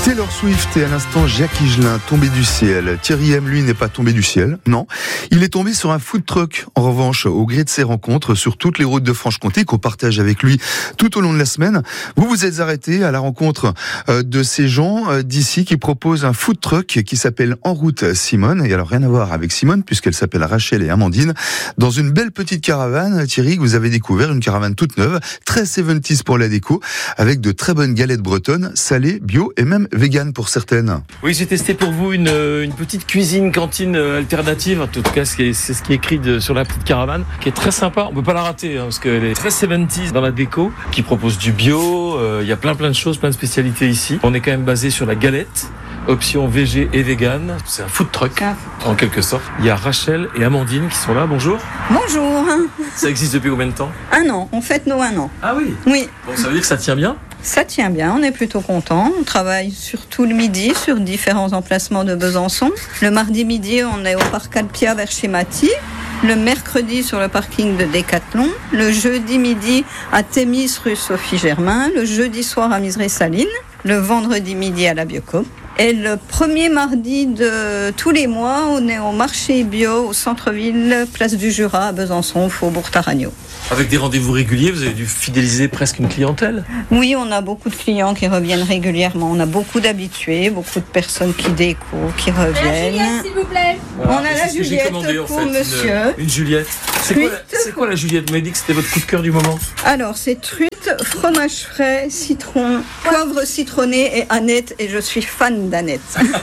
Taylor Swift et à l'instant Jacques Higelin, tombé du ciel. Thierry M, lui, n'est pas tombé du ciel, non. Il est tombé sur un food truck. En revanche, au gré de ses rencontres sur toutes les routes de Franche-Comté qu'on partage avec lui tout au long de la semaine, vous vous êtes arrêté à la rencontre de ces gens d'ici qui proposent un food truck qui s'appelle En route Simone. Et alors rien à voir avec Simone puisqu'elle s'appelle Rachel et Amandine. Dans une belle petite caravane, Thierry, que vous avez découvert, une caravane toute neuve, très 70s pour la déco, avec de très bonnes galettes bretonnes, salées, bio et même vegan pour certaines. Oui, j'ai testé pour vous une petite cuisine cantine alternative. En tout cas, c'est ce qui est écrit sur la petite caravane, qui est très sympa. On peut pas la rater parce qu'elle est très 70s dans la déco, qui propose du bio. Il y a plein de choses, plein de spécialités ici. On est quand même basé sur la galette. Option végé et vegan. C'est un food truck, en quelque sorte. Il y a Rachel et Amandine qui sont là. Bonjour. Bonjour. Ça existe depuis combien de temps ? 1 an. On fête nos 1 an. Ah oui. Oui. Bon, ça veut dire que ça tient bien ? Ça tient bien, on est plutôt content. On travaille surtout le midi sur différents emplacements de Besançon. Le mardi midi, on est au parc Alpia vers chez Mathie. Le mercredi sur le parking de Décathlon. Le jeudi midi à Thémis rue Sophie Germain. Le jeudi soir à Misery-Saline. Le vendredi midi à la Biocoop. Et le premier mardi de tous les mois, on est au marché bio au centre-ville, place du Jura à Besançon, Faubourg Taragno. Avec des rendez-vous réguliers, vous avez dû fidéliser presque une clientèle ? Oui, on a beaucoup de clients qui reviennent régulièrement. On a beaucoup d'habitués, beaucoup de personnes qui découvrent, qui reviennent. La Juliette, s'il vous plaît. Voilà. On a la Juliette pour monsieur. Une Juliette. C'est quoi la Juliette ? Vous m'avez dit que c'était votre coup de cœur du moment ? Alors, c'est truite, fromage frais, citron, poivre citronné et Annette. Et je suis fan d'Annette.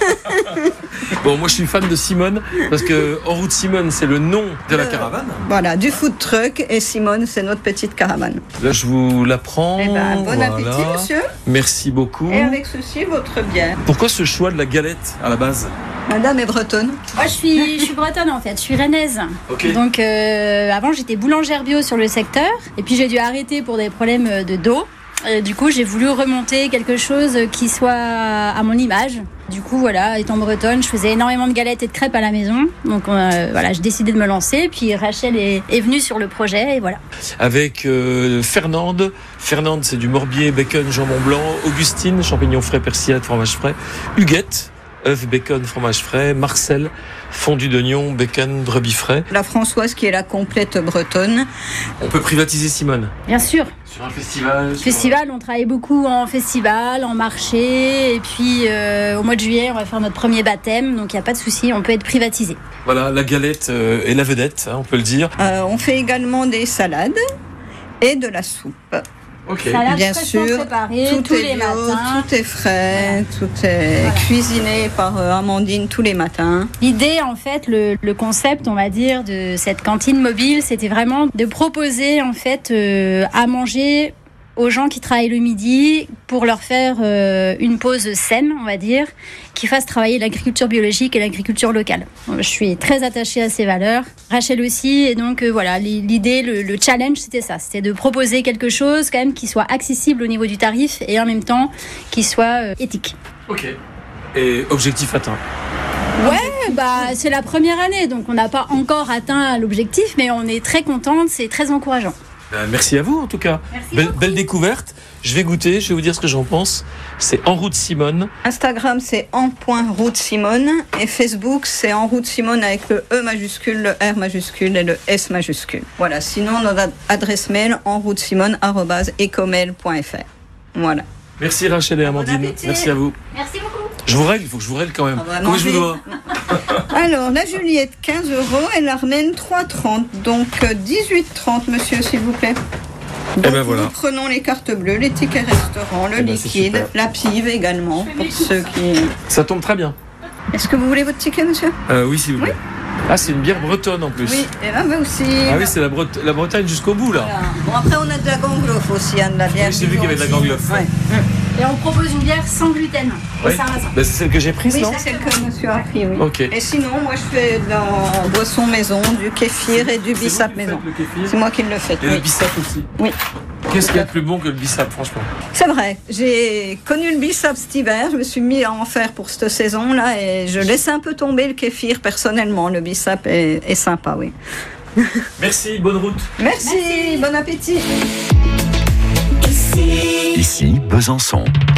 Bon, moi je suis fan de Simone, parce que En route Simone, c'est le nom de la caravane. Voilà, du food truck, et Simone, c'est notre petite caravane. Là, je vous la prends. Eh ben, bon appétit, monsieur. Merci beaucoup. Et avec ceci, votre bière. Pourquoi ce choix de la galette à la base ? Madame est bretonne. Moi, je suis bretonne en fait, je suis rennaise. Okay. Donc, avant, j'étais boulangère bio sur le secteur. Et puis, j'ai dû arrêter pour des problèmes de dos. Et du coup, j'ai voulu remonter quelque chose qui soit à mon image. Du coup, voilà, étant bretonne, je faisais énormément de galettes et de crêpes à la maison. Donc, voilà, j'ai décidé de me lancer. Puis, Rachel est venue sur le projet et voilà. Avec Fernande. Fernande, c'est du morbier, bacon, jambon blanc. Augustine, champignons frais, persillade, fromage frais. Huguette, œufs, bacon, fromage frais. Marcel, fondu d'oignon, bacon, brebis frais. La Françoise qui est la complète bretonne. On peut privatiser Simone ? Bien sûr. Sur un festival. Festival, on travaille beaucoup en festival, en marché. Et puis, au mois de juillet, on va faire notre premier baptême. Donc, il n'y a pas de souci, on peut être privatisé. Voilà, la galette est la vedette, on peut le dire. On fait également des salades et de la soupe. Okay. Salade bien sûr, préparée, tout tous est les bio, matins. tout est frais, tout est cuisiné par Amandine tous les matins. L'idée, en fait, le concept, on va dire, de cette cantine mobile, c'était vraiment de proposer, en fait, à manger aux gens qui travaillent le midi pour leur faire une pause saine, on va dire, qui fasse travailler l'agriculture biologique et l'agriculture locale. Je suis très attachée à ces valeurs. Rachel aussi, et donc voilà, l'idée, le challenge, c'était ça. C'était de proposer quelque chose quand même qui soit accessible au niveau du tarif et en même temps qui soit éthique. Ok. Et objectif atteint. Ouais, c'est la première année, donc on n'a pas encore atteint l'objectif, mais on est très contente, c'est très encourageant. Merci à vous en tout cas. Belle découverte. Je vais goûter, je vais vous dire ce que j'en pense. C'est En route Simone. Instagram, c'est en.route Simone. Et Facebook, c'est En route Simone avec le E majuscule, le R majuscule et le S majuscule. Voilà, sinon notre adresse mail enroutesimone@ecomail.fr. Voilà. Merci Rachel et Amandine. Merci à vous. Merci beaucoup. Je vous règle, il faut que je vous règle quand même. Comment je vous dois ? Alors, la Juliette, 15 € et l'Armène, 3,30. Donc, 18,30, monsieur, s'il vous plaît. Donc, voilà. Nous prenons les cartes bleues, les tickets restaurants, le liquide, la pive également, pour ceux qui... Ça tombe très bien. Est-ce que vous voulez votre ticket, monsieur ? Oui, s'il vous plaît. Ah, c'est une bière bretonne en plus. Oui, et là, aussi... Ah oui, c'est la Bretagne jusqu'au bout, là. Voilà. Bon, après, on a de la gangloff aussi, de la bière. Oui, j'ai vu qu'il y avait de la gangloff. Ouais. Et on propose une bière sans gluten et sarrasin. C'est celle que j'ai prise, Oui, non ? c'est celle que monsieur a pris, oui. Ok. Et sinon, moi, je fais de la boisson maison, du kéfir et du bissap maison. C'est moi qui le fais. Et le bissap aussi. Oui. Qu'est-ce qu'il y a de plus bon que le bissap, franchement ? C'est vrai. J'ai connu le bissap cet hiver. Je me suis mis à en faire pour cette saison-là et je laisse un peu tomber le kéfir personnellement. Le bissap est sympa, oui. Merci, bonne route. Merci. Bon appétit. Ici, Besançon.